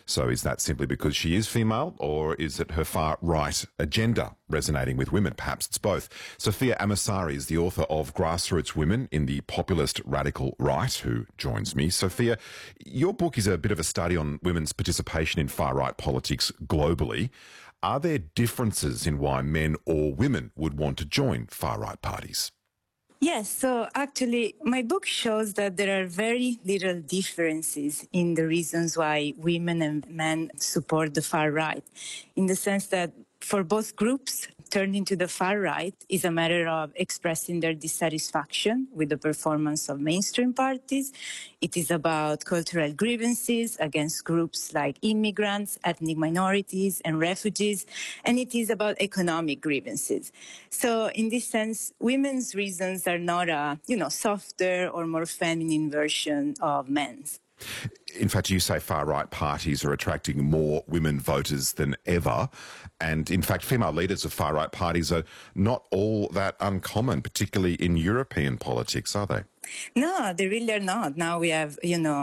So is that simply because she is female, or is it her far-right agenda resonating with women? Perhaps it's both. Sophia Amusari is the author of Grassroots Women in the Populist Radical Right, who joins me. Sophia, your book is a bit of a study on women's participation in far-right politics globally. Are there differences in why men or women would want to join far-right parties? Yes, so actually my book shows that there are very little differences in the reasons why women and men support the far right, in the sense that for both groups, turning to the far right is a matter of expressing their dissatisfaction with the performance of mainstream parties. It is about cultural grievances against groups like immigrants, ethnic minorities, and refugees, and it is about economic grievances. So in this sense, women's reasons are not a, softer or more feminine version of men's. In fact, you say far-right parties are attracting more women voters than ever. And in fact, female leaders of far-right parties are not all that uncommon, particularly in European politics, are they? No, they really are not. Now we have,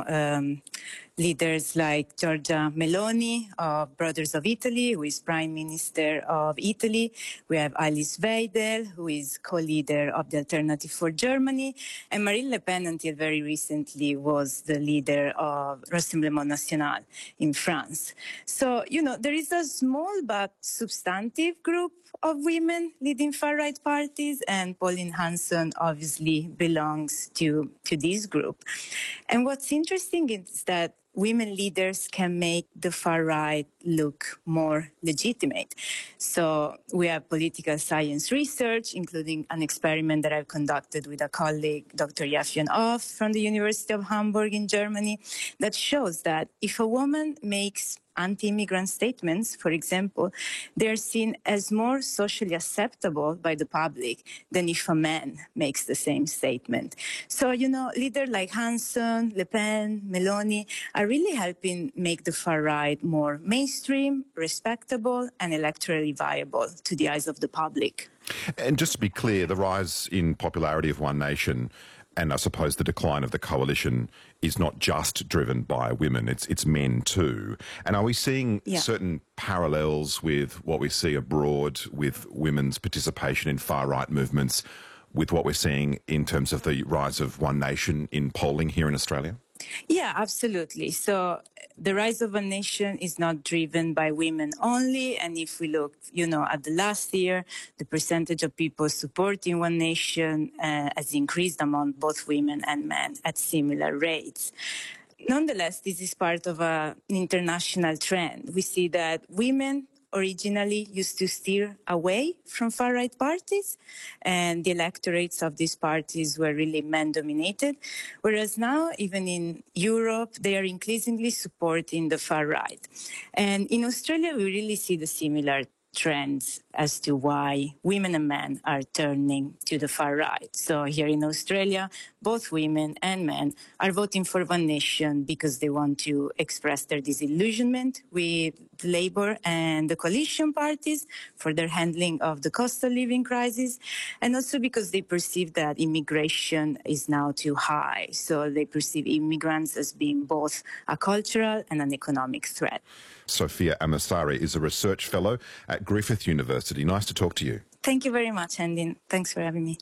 leaders like Giorgia Meloni of Brothers of Italy, who is Prime Minister of Italy. We have Alice Weidel, who is co-leader of the Alternative for Germany. And Marine Le Pen, until very recently, was the leader of Rassemblement National in France. So, there is a small but substantive group of women leading far-right parties, and Pauline Hanson obviously belongs to this group. And what's interesting is that women leaders can make the far right look more legitimate. So we have political science research, including an experiment that I've conducted with a colleague, Dr. Yafien Off from the University of Hamburg in Germany, that shows that if a woman makes anti-immigrant statements, for example, they're seen as more socially acceptable by the public than if a man makes the same statement. So, leaders like Hanson, Le Pen, Meloni are really helping make the far right more mainstream, respectable, and electorally viable to the eyes of the public. And just to be clear, the rise in popularity of One Nation and I suppose the decline of the coalition is not just driven by women, it's men too. And are we seeing certain parallels with what we see abroad with women's participation in far-right movements with what we're seeing in terms of the rise of One Nation in polling here in Australia? Yeah, absolutely. So the rise of One Nation is not driven by women only. And if we look, at the last year, the percentage of people supporting One Nation has increased among both women and men at similar rates. Nonetheless, this is part of an international trend. We see that women originally used to steer away from far-right parties, and the electorates of these parties were really men-dominated, whereas now, even in Europe, they are increasingly supporting the far-right. And in Australia, we really see the similar trends as to why women and men are turning to the far right. So here in Australia, both women and men are voting for One Nation because they want to express their disillusionment with Labour and the coalition parties for their handling of the cost of living crisis, and also because they perceive that immigration is now too high. So they perceive immigrants as being both a cultural and an economic threat. Sophia Amusari is a research fellow at Griffith University. Nice to talk to you. Thank you very much, Andy. Thanks for having me.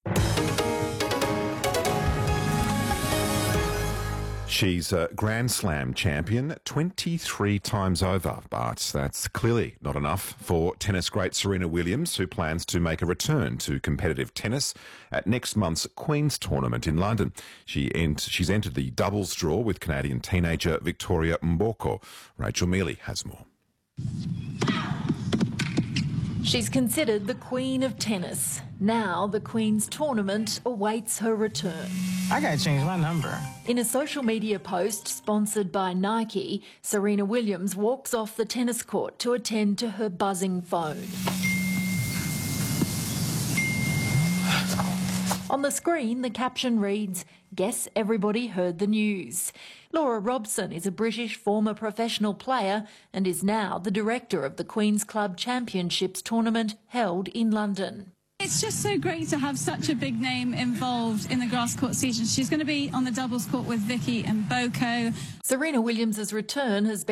She's a Grand Slam champion 23 times over, but that's clearly not enough for tennis great Serena Williams, who plans to make a return to competitive tennis at next month's Queen's Tournament in London. She's entered the doubles draw with Canadian teenager Victoria Mboko. Rachel Mealy has more. She's considered the Queen of Tennis. Now the Queen's Tournament awaits her return. I gotta change my number. In a social media post sponsored by Nike, Serena Williams walks off the tennis court to attend to her buzzing phone. On the screen, the caption reads, "Guess everybody heard the news." Laura Robson is a British former professional player and is now the director of the Queen's Club Championships tournament held in London. It's just so great to have such a big name involved in the grass court season. She's going to be on the doubles court with Vicky and Mboko. Serena Williams' return has been